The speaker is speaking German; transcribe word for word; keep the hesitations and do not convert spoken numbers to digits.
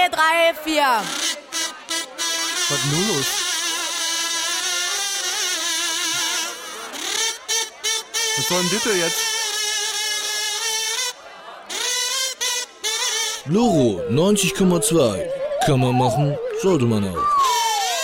zwei, drei, vier. Was ist nun los? Was soll denn bitte jetzt? Loro neunzig Komma zwei. Kann man machen, sollte man auch.